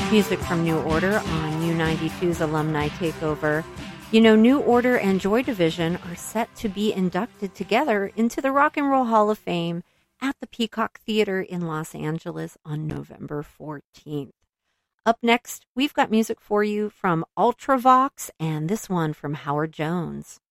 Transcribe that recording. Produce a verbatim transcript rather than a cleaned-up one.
Music from New Order on U ninety-two's Alumni Takeover. You know, New Order and Joy Division are set to be inducted together into the Rock and Roll Hall of Fame at the Peacock Theater in Los Angeles on November fourteenth. Up next, we've got music for you from Ultravox and this one from Howard Jones.